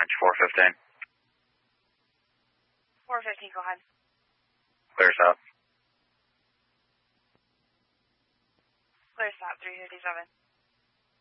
French 415. 415, go ahead. Clear stop. Clear stop, 357.